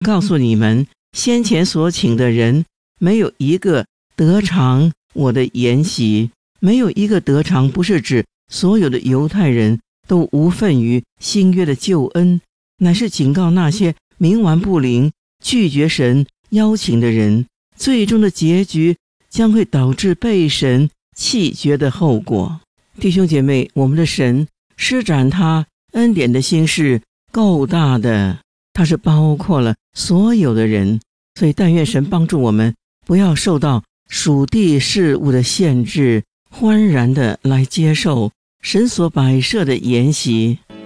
告诉你们，先前所请的人，没有一个得偿我的筵席。没有一个得偿，不是指所有的犹太人都无份于新约的救恩，乃是警告那些冥顽不灵、拒绝神邀请的人，最终的结局将会导致被神弃绝的后果。弟兄姐妹，我们的神施展他恩典的心是够大的，他是包括了所有的人，所以但愿神帮助我们，不要受到属地事物的限制，欢然的来接受神所摆设的筵席。